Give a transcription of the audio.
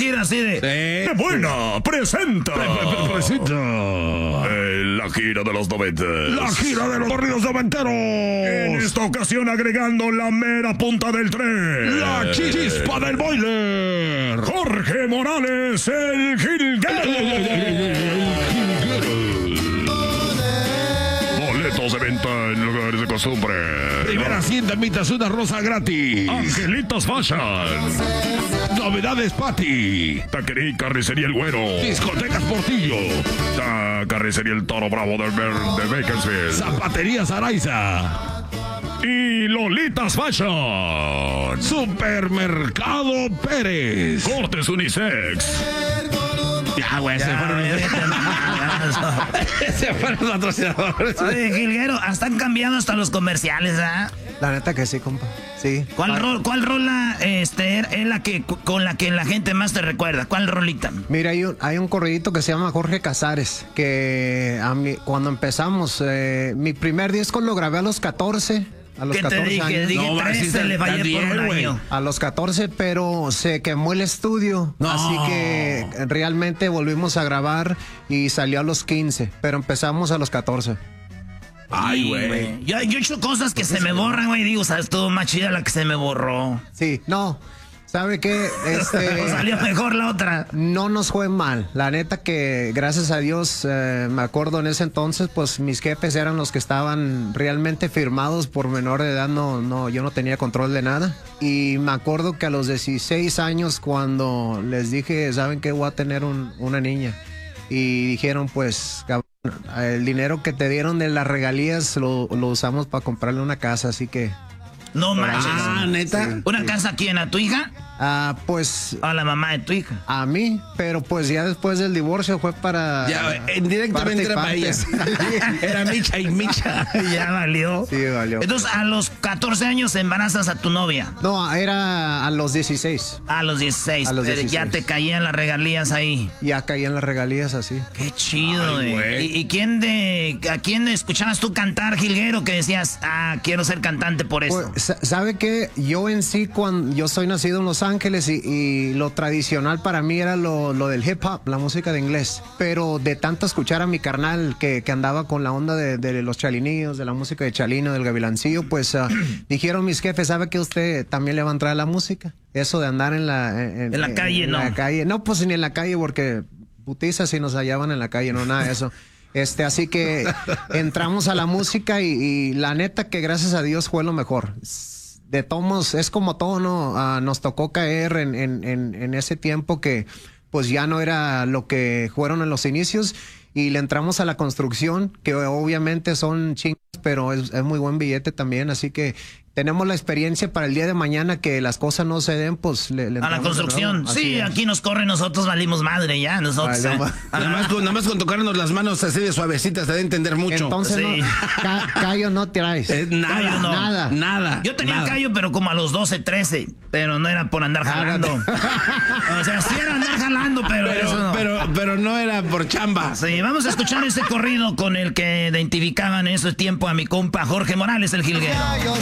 gira así de... ¡Qué buena! ¡Presenta! Presenta. La gira de los 90. La gira de los corridos noventeros. En esta ocasión agregando la mera punta del tren. La chispa del boiler. Jorge Morales, el jilguero. Boletos de venta en lugares de costumbre. Primera 100 damitas, una rosa gratis. Angelitos Fashion. Novedades Pati. Taquería y Carnicería El Güero. Discotecas Portillo. Carnicería El Toro Bravo de Bakersfield. Zapaterías Araiza. Y Lolitas Fashion. Supermercado Pérez. Cortes Unisex. Ya, güey, se fueron los patrocinadores. Oye, jilguero, están cambiando hasta los comerciales, ¿ah? La neta que sí, compa. Sí. ¿Cuál rola es la que con la que la gente más te recuerda? ¿Cuál rolita? Mira, hay un corridito que se llama Jorge Casares, que cuando empezamos, mi primer disco lo grabé a los 14. A los ¿Qué 14 te dije? años. Dije No, 13, le fallé por un año. A los 14, pero se quemó el estudio. No. Así que realmente volvimos a grabar y salió a los 15, pero empezamos a los 14. Ay, güey. Yo he hecho cosas que se me borran, güey. Digo, ¿sabes? Todo más chida la que se me borró. Sí, no. ¿Sabe qué? O salió mejor la otra. No nos fue mal. La neta que, gracias a Dios, me acuerdo en ese entonces, pues mis jefes eran los que estaban realmente firmados por menor de edad. Yo no tenía control de nada. Y me acuerdo que a los 16 años, cuando les dije, ¿saben qué? Voy a tener una niña. Y dijeron, pues, cabrón, el dinero que te dieron de las regalías lo usamos para comprarle una casa, así que... No manches. Ah, ¿neta? Sí. ¿Una casa a quién? ¿A tu hija? Pues A la mamá de tu hija. a mí, pero pues ya después del divorcio fue para... Ya, indirectamente era para ella. Era Micha y Micha. Ya valió. Sí, valió. Entonces, a los 14 años embarazas a tu novia. No, era a los 16. A los 16. A los 16. Ya te caían las regalías ahí. Ya caían las regalías así. Qué chido, Ay, güey. güey. ¿Y a quién escuchabas tú cantar, jilguero, que decías, quiero ser cantante por eso? Pues, ¿sabe qué? Yo en sí, yo soy nacido en Los Ángeles y lo tradicional para mí era lo del hip hop, la música de inglés. Pero de tanto escuchar a mi carnal que andaba con la onda de los chalinillos, de la música de Chalino, del Gavilancillo, pues dijeron mis jefes, ¿sabe que usted también le va a entrar a la música? Eso de andar en la calle, ¿no? En la calle. No, pues ni en la calle porque putizas si nos hallaban en la calle, no, nada de eso. Así que entramos a la música y la neta que gracias a Dios fue lo mejor. De tomos, es como todo, ¿no? Nos tocó caer en ese tiempo que pues ya no era lo que fueron en los inicios y le entramos a la construcción, que obviamente son chingas, pero es muy buen billete también, así que tenemos la experiencia para el día de mañana que las cosas no se den, pues le A la entramos construcción. de nuevo. Así Sí, es. aquí nos corren, nosotros valimos madre ya, nosotros. Ay, no, Nada más con tocarnos las manos así de suavecitas te da a entender mucho. Entonces, Sí. callo no traes. Nada, Callo no. nada. Yo tenía nada. callo, pero como a los 12, 13. Pero no era por andar jalando. O sea, sí era andar jalando, pero eso no. Pero no era por chamba. Sí, vamos a escuchar este corrido con el que identificaban en ese tiempo a mi compa Jorge Morales, el jilguero.